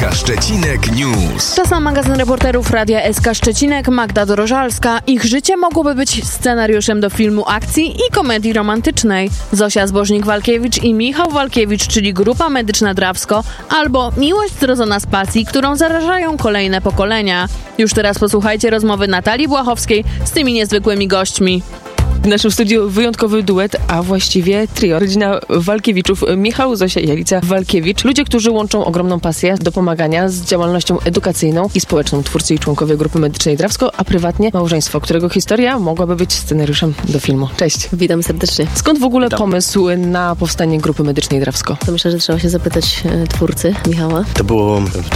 SK Szczecinek News. Czas na magazyn reporterów Radia SK Szczecinek. Magda Dorożalska. Ich życie mogłoby być scenariuszem do filmu akcji i komedii romantycznej. Zosia Zbożnik-Walkiewicz i Michał Walkiewicz, czyli Grupa Medyczna Drawsko, albo Miłość zrodzona z pasji, którą zarażają kolejne pokolenia. Już teraz posłuchajcie rozmowy Natalii Błachowskiej z tymi niezwykłymi gośćmi. W naszym studiu wyjątkowy duet, a właściwie trio. Rodzina Walkiewiczów, Michał, Zosia i Alicja Walkiewicz. Ludzie, którzy łączą ogromną pasję do pomagania z działalnością edukacyjną i społeczną. Twórcy i członkowie Grupy Medycznej Drawsko, a prywatnie małżeństwo, którego historia mogłaby być scenariuszem do filmu. Cześć. Witam serdecznie. Skąd w ogóle pomysł na powstanie Grupy Medycznej Drawsko? To myślę, że trzeba się zapytać twórcy, Michała. To było w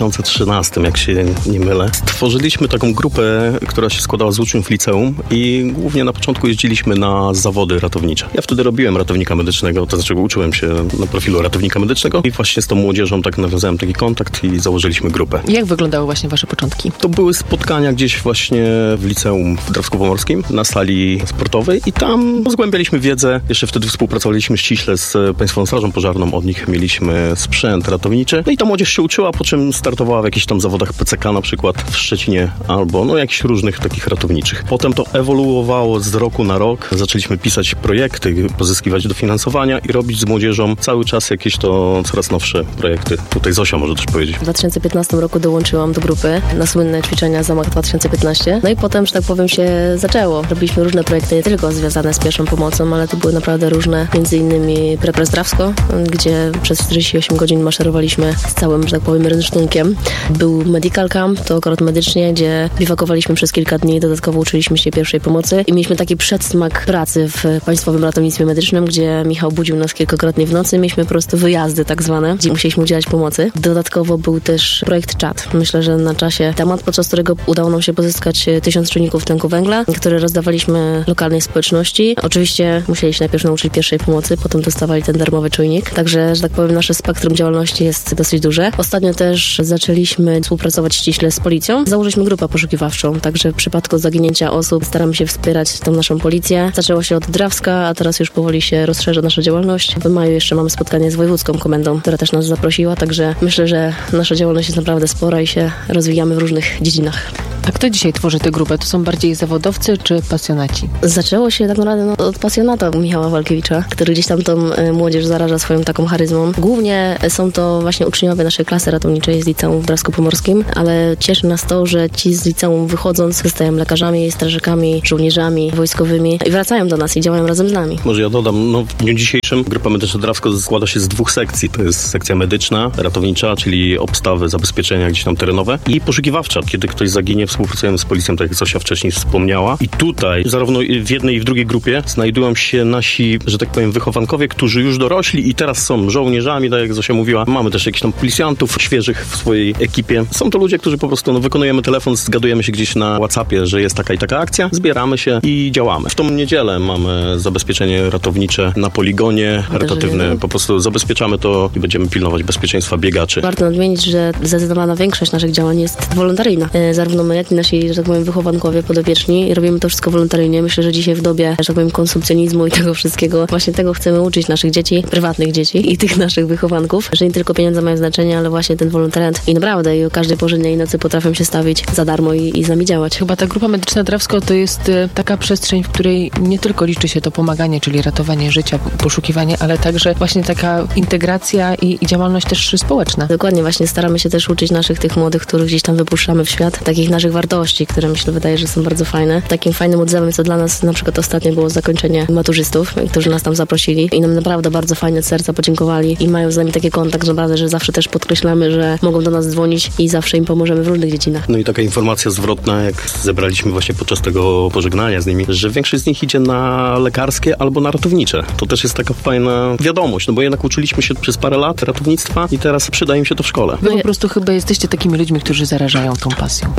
2013, jak się nie mylę. Stworzyliśmy taką grupę, która się składała z uczniów liceum i głównie na początku jeździliśmy na zawody ratownicze. Ja wtedy robiłem ratownika medycznego, to znaczy uczyłem się na profilu ratownika medycznego i właśnie z tą młodzieżą tak nawiązałem taki kontakt i założyliśmy grupę. Jak wyglądały właśnie wasze początki? To były spotkania gdzieś właśnie w liceum w Drawsko-Pomorskim, na sali sportowej i tam zgłębialiśmy wiedzę. Jeszcze wtedy współpracowaliśmy ściśle z Państwową Strażą Pożarną, od nich mieliśmy sprzęt ratowniczy. No i ta młodzież się uczyła, po czym startowała w jakichś tam zawodach PCK na przykład w Szczecinie albo jakichś różnych takich ratowniczych. Potem to ewoluowało z roku na rok. Zaczęliśmy pisać projekty, pozyskiwać dofinansowania i robić z młodzieżą cały czas jakieś to coraz nowsze projekty. Tutaj Zosia może też powiedzieć. W 2015 roku dołączyłam do grupy na słynne ćwiczenia Zamach 2015. No i potem, że tak powiem, się zaczęło. Robiliśmy różne projekty, nie tylko związane z pierwszą pomocą, ale to były naprawdę różne, między innymi Prepres Drawsko, gdzie przez 48 godzin maszerowaliśmy z całym, że tak powiem, rynsztunkiem. Był Medical Camp, to akurat medycznie, gdzie biwakowaliśmy przez kilka dni, dodatkowo uczyliśmy się pierwszej pomocy i mieliśmy taki przedsmak pracy w Państwowym Ratownictwie Medycznym, gdzie Michał budził nas kilkakrotnie w nocy. Mieliśmy po prostu wyjazdy tak zwane, gdzie musieliśmy udzielać pomocy. Dodatkowo był też projekt czat. Myślę, że na czasie temat, podczas którego udało nam się pozyskać 1000 czujników tlenku węgla, które rozdawaliśmy lokalnej społeczności. Oczywiście musieli się najpierw nauczyć pierwszej pomocy, potem dostawali ten darmowy czujnik. Także, że tak powiem, nasze spektrum działalności jest dosyć duże. Ostatnio też zaczęliśmy współpracować ściśle z policją. Założyliśmy grupę poszukiwawczą, także w przypadku zaginięcia osób staramy się wspierać tą naszą policję. Zaczęło się od Drawska, a teraz już powoli się rozszerza nasza działalność. W maju jeszcze mamy spotkanie z Wojewódzką Komendą, która też nas zaprosiła, także myślę, że nasza działalność jest naprawdę spora i się rozwijamy w różnych dziedzinach. A kto dzisiaj tworzy tę grupę? To są bardziej zawodowcy czy pasjonaci? Zaczęło się tak naprawdę od pasjonata Michała Walkiewicza, który gdzieś tam tą młodzież zaraża swoją taką charyzmą. Głównie są to właśnie uczniowie naszej klasy ratowniczej z liceum w Drawsko-Pomorskim, ale cieszy nas to, że ci z liceum wychodząc zostają lekarzami, strażakami, żołnierzami wojskowymi i wracają do nas i działają razem z nami. Może ja dodam, w dniu dzisiejszym Grupa Medyczna Drawsko składa się z 2 sekcji. To jest sekcja medyczna, ratownicza, czyli obstawy, zabezpieczenia gdzieś tam terenowe i poszukiwawcza. Kiedy ktoś zaginie, współpracujemy z policją, tak jak Zosia wcześniej wspomniała. I tutaj, zarówno w jednej i w drugiej grupie, znajdują się nasi, że tak powiem, wychowankowie, którzy już dorośli i teraz są żołnierzami, tak jak Zosia mówiła. Mamy też jakichś tam policjantów świeżych w swojej ekipie. Są to ludzie, którzy po prostu wykonujemy telefon, zgadujemy się gdzieś na WhatsAppie, że jest taka i taka akcja, zbieramy się i działamy. W tą niedzielę mamy zabezpieczenie ratownicze na poligonie charytatywne. Po prostu zabezpieczamy to i będziemy pilnować bezpieczeństwa biegaczy. Warto nadmienić, że zdecydowana większość naszych działań jest wolontaryjna. Zarówno my, jak i nasi, że tak powiem, wychowankowie podopieczni robimy to wszystko wolontaryjnie. Myślę, że dzisiaj w dobie, że tak powiem, konsumpcjonizmu i tego wszystkiego, właśnie tego chcemy uczyć naszych dzieci, prywatnych dzieci i tych naszych wychowanków, że nie tylko pieniądze mają znaczenie, ale właśnie ten wolontariat i naprawdę i o każdej porze dnia i nocy potrafią się stawić za darmo i z nami działać. Chyba ta Grupa Medyczna Drawsko to jest taka przestrzeń, w której nie tylko liczy się to pomaganie, czyli ratowanie życia, poszukiwanie, ale także właśnie taka integracja i działalność też społeczna. Dokładnie, właśnie staramy się też uczyć naszych tych młodych, których gdzieś tam wypuszczamy w świat, takich naszych wartości, które myślę, wydaje, że są bardzo fajne. Takim fajnym odzewem, co dla nas na przykład ostatnio było zakończenie maturzystów, którzy nas tam zaprosili i nam naprawdę bardzo fajnie od serca podziękowali i mają z nami taki kontakt, że naprawdę, że zawsze też podkreślamy, że mogą do nas dzwonić i zawsze im pomożemy w różnych dziedzinach. No i taka informacja zwrotna, jak zebraliśmy właśnie podczas tego pożegnania z nimi, że większość z nich idzie na lekarskie albo na ratownicze. To też jest taka fajna wiadomość, no bo jednak uczyliśmy się przez parę lat ratownictwa i teraz przyda im się to w szkole. Wy po prostu chyba jesteście takimi ludźmi, którzy zarażają tą pasją. Myślę, że to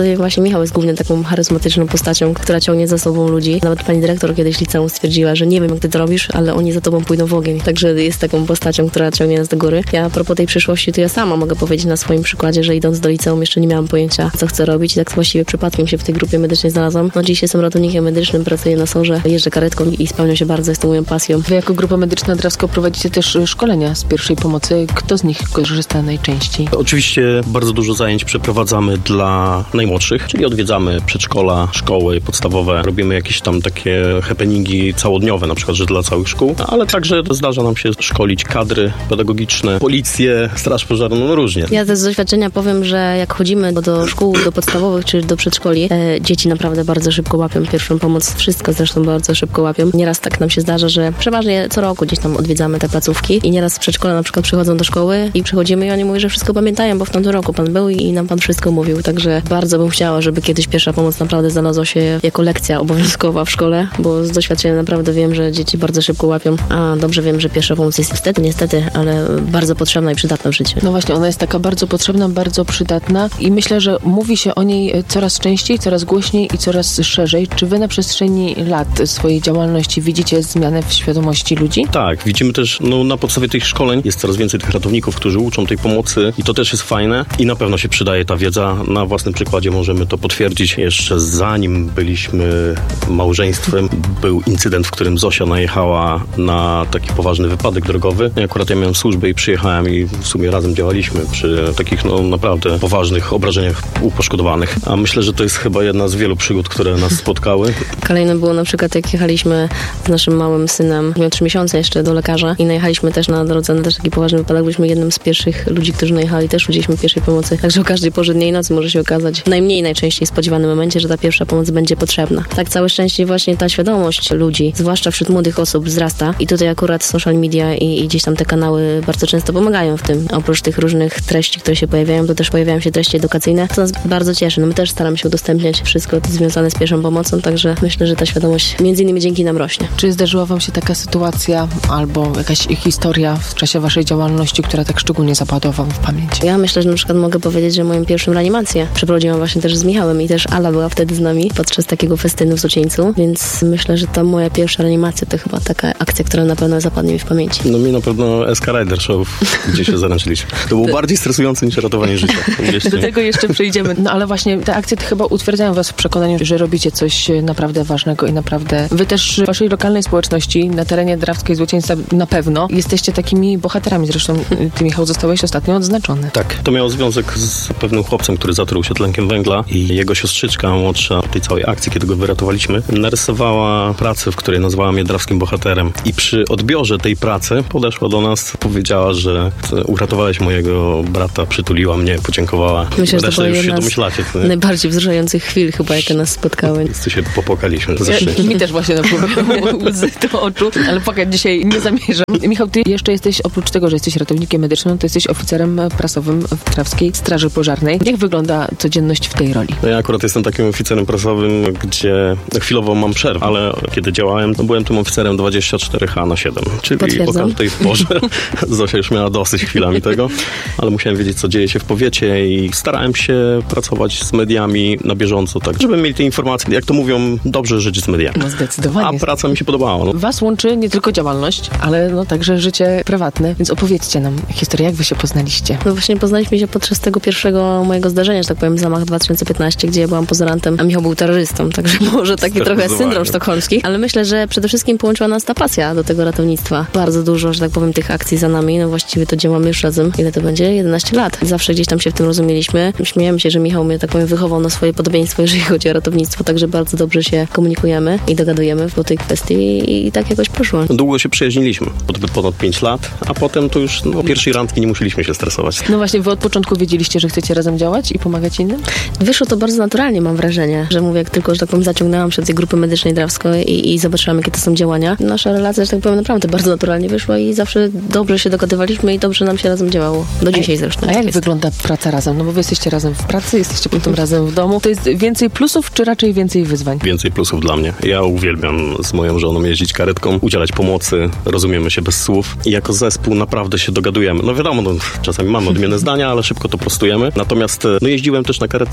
tutaj właśnie Michał jest głównie taką charyzmatyczną postacią, która ciągnie za sobą ludzi. Nawet pani dyrektor kiedyś liceum stwierdziła, że nie wiem, jak ty to robisz, ale oni za tobą pójdą w ogień. Także jest taką postacią, która ciągnie nas do góry. Ja a propos tej przyszłości, to ja sama mogę powiedzieć na swoim przykładzie, że idąc do liceum jeszcze nie miałam pojęcia, co chcę robić i tak właściwie przypadkiem się w tej grupie medycznej znalazłam. No dziś jestem ratownikiem medycznym, pracuję na SOR-ze, jeżdżę karetką i spełniam się bardzo, jest to moją pasją. Wy jako Grupa Medyczna Drawsko prowadzicie też szkolenia z pierwszej pomocy. Kto z nich korzysta najczęściej? Oczywiście bardzo dużo zajęć przeprowadzamy dla najmłodszych, czyli odwiedzamy przedszkola, szkoły podstawowe, robimy jakieś tam takie happeningi całodniowe, na przykład, że dla całych szkół, ale także zdarza nam się szkolić kadry pedagogiczne, policję, straż pożarną, no różnie. Ja też z doświadczenia powiem, że jak chodzimy do szkół, do podstawowych czy do przedszkoli, dzieci naprawdę bardzo szybko łapią pierwszą pomoc. Wszystko zresztą bardzo szybko łapią. Nieraz tak nam się zdarza, że przeważnie co roku gdzieś tam odwiedzamy te placówki i nieraz z przedszkola na przykład przychodzą do szkoły i przychodzimy i oni mówią, że wszystko pamiętają, bo w tamtym roku pan był i nam pan wszystko mówił. Także bardzo bym chciała, żeby kiedyś pierwsza pomoc naprawdę znalazła się jako lekcja obowiązkowa w szkole, bo z doświadczenia naprawdę wiem, że dzieci bardzo szybko łapią, a dobrze wiem, że pierwsza pomoc jest niestety, ale bardzo potrzebna i przydatna w życiu. No właśnie, ona jest taka bardzo potrzebna, bardzo przydatna i myślę, że mówi się o niej coraz częściej, coraz głośniej i coraz szerzej. Czy wy na przestrzeni lat swojej działalności widzicie zmianę w świadomości ludzi? Tak, widzimy też, na podstawie tych szkoleń jest coraz więcej tych ratowników, którzy uczą tej pomocy i to też jest fajne i na pewno się przydaje ta wiedza. Na własnym przykładzie możemy to potwierdzić. Jeszcze zanim byliśmy małżeństwem, był incydent, w którym Zosia najechała na taki poważny wypadek drogowy. Akurat ja miałem służbę i przyjechałem i w sumie razem działaliśmy przy takich naprawdę poważnych obrażeniach u poszkodowanych. A myślę, że to jest chyba jedna z wielu przygód, które nas spotkały. Kolejne było na przykład, jak jechaliśmy z naszym małym synem, miał 3 miesiące jeszcze do lekarza i najechaliśmy też na drodze na też taki poważny wypadek. Byliśmy jednym z pierwszych ludzi, którzy najechali, też udzieliliśmy pierwszej pomocy. Także o każdej porze dnia i nocy może się okazać w najczęściej spodziewanym momencie, że ta pierwsza pomoc będzie potrzebna. Tak całe szczęście właśnie ta świadomość ludzi, zwłaszcza wśród młodych osób, wzrasta i tutaj akurat social media i gdzieś tam te kanały bardzo często pomagają w tym. Oprócz tych różnych treści, które się pojawiają, to też pojawiają się treści edukacyjne, co nas bardzo cieszy. My też staramy się udostępniać wszystko związane z pierwszą pomocą, także myślę, że ta świadomość między innymi dzięki nam rośnie. Czy zdarzyła wam się taka sytuacja albo jakaś historia w czasie waszej działalności, która tak szczególnie zapadła wam w pamięć? Ja myślę, że na przykład mogę powiedzieć, że moją pierwszą reanimację przeprowadziłam właśnie też z Michałem i też Ala była wtedy z nami podczas takiego festynu w Złocieńcu, więc myślę, że ta moja pierwsza reanimacja to chyba taka akcja, która na pewno zapadnie mi w pamięci. No mi na pewno SK Rider Show, gdzie się zaręczyliśmy. To było bardziej stresujące niż ratowanie życia. Do tego jeszcze przejdziemy. No ale właśnie te akcje chyba utwierdzają was w przekonaniu, że robicie coś naprawdę ważnego i naprawdę wy też w waszej lokalnej społeczności na terenie Drawskiej Złocieńca na pewno jesteście takimi bohaterami. Zresztą ty, Michał, zostałeś ostatnio odznaczony. Tak. To miało związek z pewnym chłopcem, który zatruł się tlenkiem węgla i jego siostrzyczka młodsza tej całej akcji, kiedy go wyratowaliśmy, narysowała pracę, w której nazwała mnie drawskim bohaterem. I przy odbiorze tej pracy podeszła do nas, powiedziała, że uratowałeś mojego brata, przytuliła mnie, podziękowała. Myślę, że to była już się jedna domyślacie. z najbardziej wzruszających chwil chyba, jakie nas spotkały. Wszyscy się popłakaliśmy ze szczęścia. Mi też właśnie napływały łzy do oczu, ale płakać dzisiaj nie zamierzam. Michał, ty jeszcze jesteś, oprócz tego, że jesteś ratownikiem medycznym, to jesteś oficerem prasowym w Drawskiej Straży Pożarnej. Jak wygląda codzienność w tej roli? No ja akurat jestem takim oficerem prasowym, gdzie chwilowo mam przerwę, ale kiedy działałem, byłem tym oficerem 24/7, czyli Potwierdzam. o każdej porze. Zosia już miała dosyć chwilami tego, ale musiałem wiedzieć, co dzieje się w powiecie i starałem się pracować z mediami na bieżąco, tak, żeby mieli te informacje, jak to mówią, dobrze żyć z mediami. No zdecydowanie. A praca mi się podobała. Was łączy nie tylko działalność, ale także życie prywatne, więc opowiedzcie nam historię, jak wy się poznaliście. No właśnie poznaliśmy się podczas tego pierwszego mojego zdarzenia, że tak powiem, zamach 2015, gdzie ja byłam pozorantem, a Michał był terrorystą, także może taki trochę syndrom sztokholmski, ale myślę, że przede wszystkim połączyła nas ta pasja do tego ratownictwa. Bardzo dużo, że tak powiem, tych akcji za nami, no właściwie to działamy już razem, ile to będzie? 11 lat. Zawsze gdzieś tam się w tym rozumieliśmy. Śmiejemy się, że Michał mnie, tak powiem, wychował na swoje podobieństwo, jeżeli chodzi o ratownictwo, także bardzo dobrze się komunikujemy i dogadujemy po tej kwestii i tak jakoś poszło. Długo się przyjaźniliśmy, ponad 5 lat, a potem to już pierwszej randki nie musieliśmy się stresować. No właśnie, wy od początku wiedzieliście, że chcecie razem działać i pomagać innym? Wyszło to bardzo naturalnie, mam wrażenie, że mówię, jak tylko, że tak powiem, zaciągnęłam się do tej grupy medycznej Drawsko i zobaczyłam, jakie to są działania. Nasza relacja, że tak powiem, naprawdę bardzo naturalnie wyszła i zawsze dobrze się dogadywaliśmy i dobrze nam się razem działało. Do dzisiaj zresztą. A jak wygląda praca razem? No bo wy jesteście razem w pracy, jesteście potem razem w domu. To jest więcej plusów, czy raczej więcej wyzwań? Więcej plusów dla mnie. Ja uwielbiam z moją żoną jeździć karetką, udzielać pomocy, rozumiemy się bez słów i jako zespół naprawdę się dogadujemy. No wiadomo, czasami mamy odmienne zdania, ale szybko to prostujemy. Natomiast jeździłem też na karetce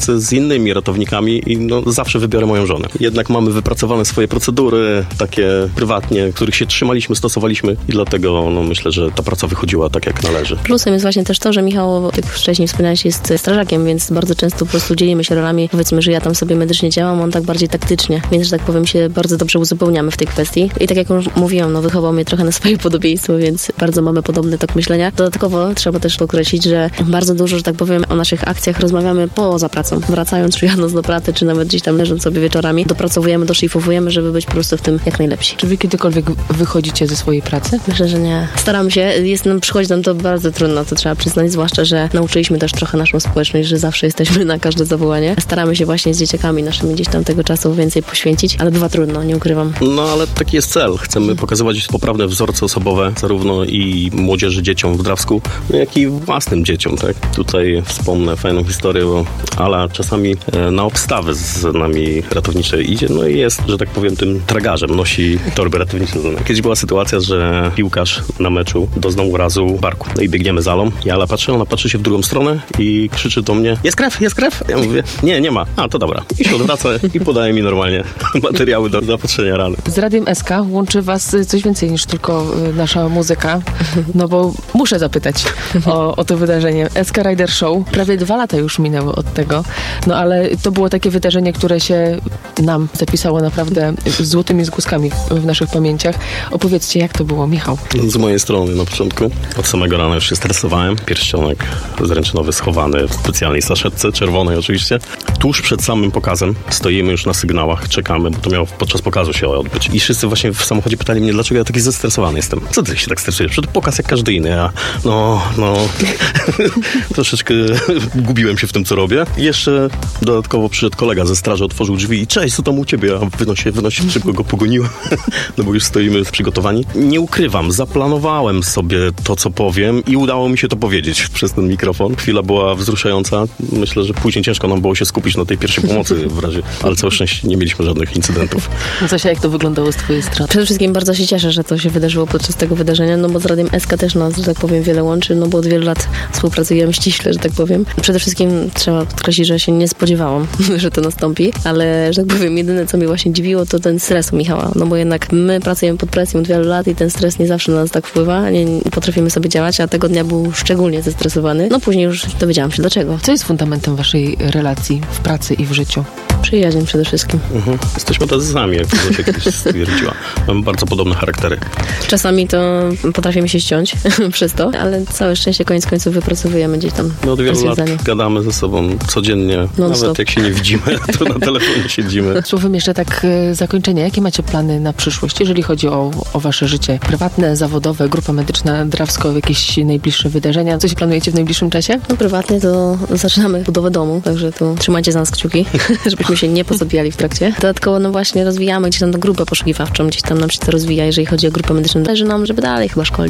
współpracy z innymi ratownikami i zawsze wybiorę moją żonę. Jednak mamy wypracowane swoje procedury, takie prywatnie, których się trzymaliśmy, stosowaliśmy i dlatego myślę, że ta praca wychodziła tak, jak należy. Plusem jest właśnie też to, że Michał, jak wcześniej wspomniałeś, jest strażakiem, więc bardzo często po prostu dzielimy się rolami. Powiedzmy, że ja tam sobie medycznie działam, on tak bardziej taktycznie, więc, że tak powiem, się bardzo dobrze uzupełniamy w tej kwestii. I tak jak już mówiłam, wychował mnie trochę na swoje podobieństwo, więc bardzo mamy podobny tok myślenia. Dodatkowo trzeba też podkreślić, że bardzo dużo, że tak powiem, o naszych akcjach rozmawiamy poza pracą. Wracając czy jadąc do pracy, czy nawet gdzieś tam leżąc sobie wieczorami, dopracowujemy, doszlifowujemy, żeby być po prostu w tym jak najlepsi. Czy wy kiedykolwiek wychodzicie ze swojej pracy? Myślę, że nie. Staramy się. Przychodzi nam to bardzo trudno, to trzeba przyznać, zwłaszcza, że nauczyliśmy też trochę naszą społeczność, że zawsze jesteśmy na każde zawołanie. Staramy się właśnie z dzieciakami naszymi gdzieś tam tego czasu więcej poświęcić, ale bywa trudno, nie ukrywam. Ale taki jest cel. Chcemy pokazywać poprawne wzorce osobowe, zarówno i młodzieży, dzieciom w Drawsku, jak i własnym dzieciom, tak? Tutaj wspomnę fajną historię, bo Ala czasami na obstawy z nami ratownicze idzie, i jest, że tak powiem, tym tragarzem, nosi torby ratownicze. Kiedyś była sytuacja, że piłkarz na meczu doznał urazu barku. I biegniemy z Alą. I Ala patrzy, ona patrzy się w drugą stronę i krzyczy do mnie: jest krew, jest krew? Ja mówię: nie ma. A, to dobra. I się odwraca i podaje mi normalnie materiały do zapatrzenia rany. Z Radiem SK łączy was coś więcej niż tylko nasza muzyka, bo muszę zapytać o to wydarzenie. SK Rider Show. Prawie 2 lata już minęły od tego, ale to było takie wydarzenie, które się nam zapisało naprawdę złotymi zgłuskami w naszych pamięciach. Opowiedzcie, jak to było, Michał? Z mojej strony na początku. Od samego rana już się stresowałem. Pierścionek zręczynowy schowany w specjalnej saszetce, czerwonej oczywiście. Tuż przed samym pokazem stoimy już na sygnałach, czekamy, bo to miało podczas pokazu się odbyć. I wszyscy właśnie w samochodzie pytali mnie, dlaczego ja taki zestresowany jestem. Co ty się tak stresujesz? Przed pokaz jak każdy inny. Ja troszeczkę gubiłem się w tym, co robię. I jeszcze dodatkowo przyszedł kolega ze straży, otworzył drzwi i: cześć, co tam u ciebie? Ja wynosi, szybko go pogoniłem, bo już stoimy przygotowani. Nie ukrywam, zaplanowałem sobie to, co powiem i udało mi się to powiedzieć przez ten mikrofon. Chwila była wzruszająca. Myślę, że później ciężko nam było się skupić na tej pierwszej pomocy w razie, ale całe szczęście nie mieliśmy żadnych incydentów. Zosia, jak to wyglądało z twojej strony? Przede wszystkim bardzo się cieszę, że to się wydarzyło podczas tego wydarzenia, bo z Radiem SK też nas, że tak powiem, wiele łączy, bo od wielu lat współpracujemy ściśle, że tak powiem. Przede wszystkim trzeba podkreślić, że się nie spodziewałam, że to nastąpi, ale, że tak powiem, jedyne, co mnie właśnie dziwiło, to ten stres u Michała, bo jednak my pracujemy pod presją od wielu lat i ten stres nie zawsze na nas tak wpływa, nie potrafimy sobie działać, a tego dnia był szczególnie zestresowany. Później już dowiedziałam się dlaczego. Co jest fundamentem waszej relacji w pracy i w życiu? Przyjaźń przede wszystkim. Jesteśmy tacy sami, jak Zosia kiedyś stwierdziła. Mamy bardzo podobne charaktery. Czasami to potrafimy się ściąć przez to, ale całe szczęście koniec końców wypracowujemy gdzieś tam Od wielu lat gadamy ze sobą codziennie. Nawet jak się nie widzimy, to na telefonie siedzimy. Słowem jeszcze tak zakończenie. Jakie macie plany na przyszłość, jeżeli chodzi o wasze życie prywatne, zawodowe, grupa medyczna Drawsko, jakieś najbliższe wydarzenia? Co się planujecie w najbliższym czasie? Prywatnie to zaczynamy budowę domu, także tu trzymajcie za nas kciuki, żebyśmy się nie pozabijali w trakcie. Dodatkowo właśnie rozwijamy gdzieś tam tą grupę poszukiwawczą, gdzieś tam nam się to rozwija, jeżeli chodzi o grupę medyczną. Zależy nam, żeby dalej chyba szkolić.